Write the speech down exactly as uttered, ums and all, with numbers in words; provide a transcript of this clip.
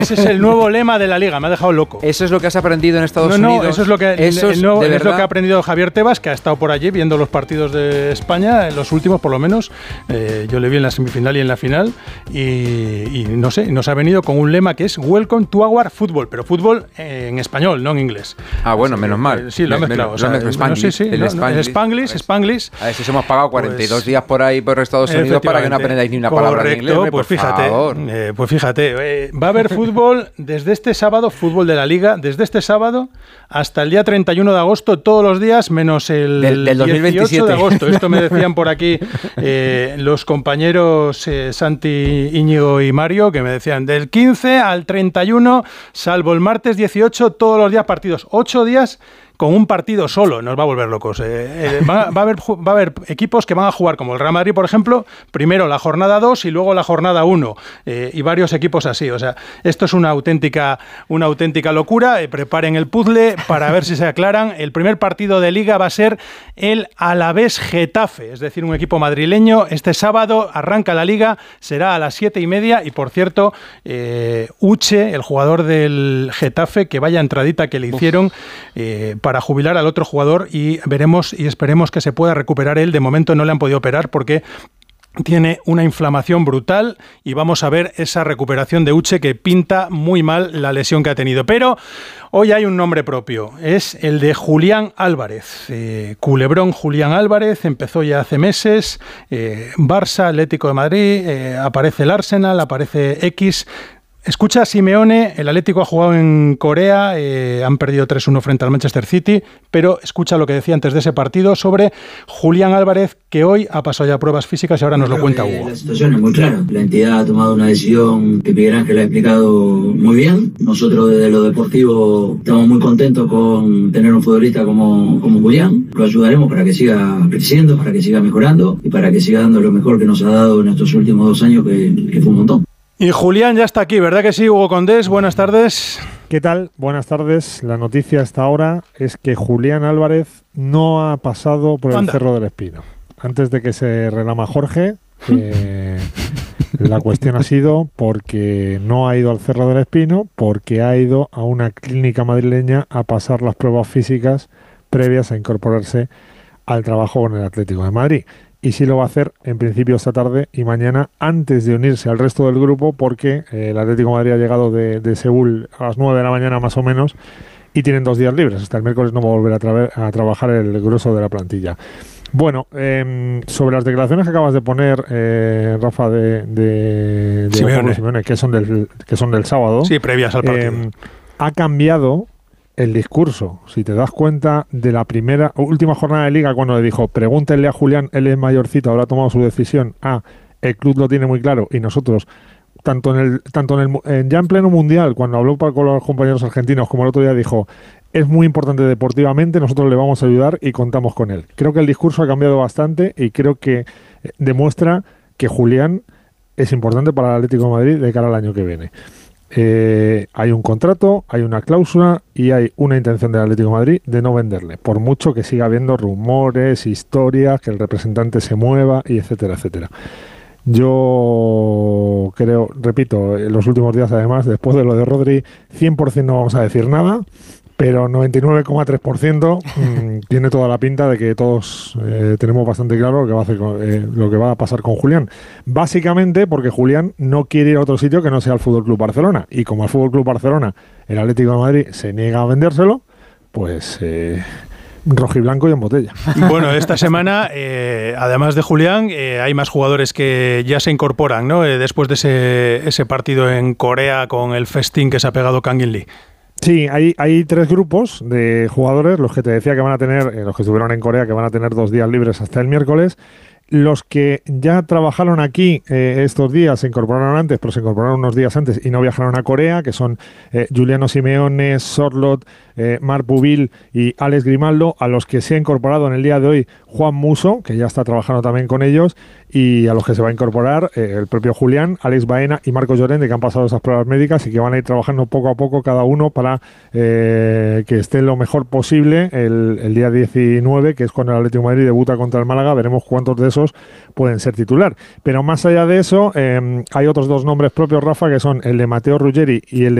Ese es el nuevo lema de la Liga, me ha dejado loco. ¿Eso es lo que has aprendido en Estados no, no, Unidos? Eso es lo que, ¿Eso el, el nuevo, es, es lo que ha aprendido Javier Tebas, que ha estado por allí viendo los partidos de España, en los últimos por lo menos. Eh, yo le vi en la semifinal y en la final. Y, y no sé, nos ha venido con un lema que es Welcome to our football, pero fútbol eh, en español, no en inglés. Ah, bueno, Así menos que, mal. Sí, lo he mezclado. O sea, no, sí, sí, el no, Spanglish. Spanglish, Spanglish. A ver si hemos pagado cuarenta y dos pues, días por ahí por Estados Unidos para que no aprendáis ni una correcto, palabra de inglés. Pues por fíjate, favor. Eh, pues fíjate, eh, va a haber fútbol desde este sábado, fútbol de la Liga, desde este sábado hasta el día treinta y uno de agosto, todos los días, menos el del, del dieciocho de agosto. Esto me decían por aquí eh, los compañeros eh, Santi, Íñigo y Mario, que me decían del quince al treinta y uno, salvo el martes dieciocho, todos los días partidos, ocho días con un partido solo, nos va a volver locos. Eh, eh, va, va, a haber, va a haber equipos que van a jugar, como el Real Madrid, por ejemplo, primero la jornada dos y luego la jornada uno, eh, y varios equipos así. O sea, esto es una auténtica, una auténtica locura. Eh, preparen el puzzle para ver si se aclaran. El primer partido de Liga va a ser el Alavés Getafe, es decir, un equipo madrileño. Este sábado arranca la Liga, será a las siete y media, y por cierto, eh, Uche, el jugador del Getafe, que vaya entradita que le hicieron eh, para para jubilar al otro jugador, y veremos y esperemos que se pueda recuperar él. De momento no le han podido operar porque tiene una inflamación brutal, y vamos a ver esa recuperación de Uche, que pinta muy mal la lesión que ha tenido. Pero hoy hay un nombre propio, es el de Julián Álvarez. Eh, Culebrón Julián Álvarez, empezó ya hace meses, eh, Barça, Atlético de Madrid, eh, aparece el Arsenal, aparece X. Escucha a Simeone, el Atlético ha jugado en Corea, eh, han perdido tres uno frente al Manchester City, pero escucha lo que decía antes de ese partido sobre Julián Álvarez, que hoy ha pasado ya pruebas físicas y ahora nos lo cuenta Hugo. La situación es muy clara, la entidad ha tomado una decisión que Miguel Ángel ha explicado muy bien. Nosotros desde lo deportivo estamos muy contentos con tener un futbolista como, como Julián. Lo ayudaremos para que siga creciendo, para que siga mejorando y para que siga dando lo mejor que nos ha dado en estos últimos dos años, que, que fue un montón. Y Julián ya está aquí, ¿verdad que sí, Hugo Condés? Buenas tardes. ¿Qué tal? Buenas tardes. La noticia hasta ahora es que Julián Álvarez no ha pasado por Anda. el Cerro del Espino. Antes de que se relama Jorge, eh, la cuestión ha sido porque no ha ido al Cerro del Espino, porque ha ido a una clínica madrileña a pasar las pruebas físicas previas a incorporarse al trabajo con el Atlético de Madrid. Y sí lo va a hacer en principio esta tarde y mañana, antes de unirse al resto del grupo, porque eh, el Atlético de Madrid ha llegado de, de Seúl a las nueve de la mañana más o menos, y tienen dos días libres. Hasta el miércoles no va a volver a, tra- a trabajar el grueso de la plantilla. Bueno, eh, sobre las declaraciones que acabas de poner, eh, Rafa, de, de, de Simeone. Simeone, que son del, que son del sábado, Sí, previas al partido. eh, ha cambiado el discurso. Si te das cuenta de la primera última jornada de Liga, cuando le dijo pregúntenle a Julián, él es mayorcito, habrá tomado su decisión, ah, el club lo tiene muy claro, y nosotros tanto en el tanto en el en, ya en pleno mundial, cuando habló para, con los compañeros argentinos, como el otro día dijo, es muy importante deportivamente, nosotros le vamos a ayudar y contamos con él. Creo que el discurso ha cambiado bastante y creo que eh, demuestra que Julián es importante para el Atlético de Madrid de cara al año que viene. Eh, hay un contrato, hay una cláusula y hay una intención del Atlético de Madrid de no venderle, por mucho que siga habiendo rumores, historias, que el representante se mueva, y etcétera, etcétera. Yo creo, repito, en los últimos días además, después de lo de Rodri, cien por ciento no vamos a decir nada, pero noventa y nueve coma tres por ciento mmm, tiene toda la pinta de que todos eh, tenemos bastante claro lo que va a hacer con, eh, lo que va a pasar con Julián. Básicamente porque Julián no quiere ir a otro sitio que no sea el Fútbol Club Barcelona, y como al Fútbol Club Barcelona el Atlético de Madrid se niega a vendérselo, pues eh, rojiblanco y en botella. Bueno, esta semana, eh, además de Julián, eh, hay más jugadores que ya se incorporan, ¿no? Eh, después de ese, ese partido en Corea con el festín que se ha pegado Kangin Lee. Sí, hay, hay tres grupos de jugadores, los que te decía que van a tener, eh, los que estuvieron en Corea, que van a tener dos días libres hasta el miércoles. Los que ya trabajaron aquí eh, estos días se incorporaron antes, pero se incorporaron unos días antes y no viajaron a Corea, que son eh, Giuliano Simeone, Sorloth, eh, Marc Bubil y Alex Grimaldo, a los que se ha incorporado en el día de hoy Juan Musso, que ya está trabajando también con ellos, y a los que se va a incorporar eh, el propio Julián, Alex Baena y Marco Llorente, que han pasado esas pruebas médicas y que van a ir trabajando poco a poco cada uno para eh, que esté lo mejor posible el, el día diecinueve, que es cuando el Atlético de Madrid debuta contra el Málaga. Veremos cuántos de esos minutos pueden ser titular. Pero más allá de eso, eh, hay otros dos nombres propios, Rafa, que son el de Matteo Ruggeri y el de